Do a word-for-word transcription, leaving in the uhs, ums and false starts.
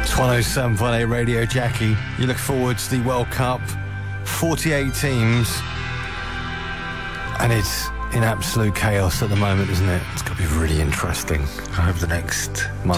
one oh seven point eight Radio Jackie. You look forward to the World Cup, forty-eight teams, and it's in absolute chaos at the moment, isn't it? It's going to be really interesting over the next month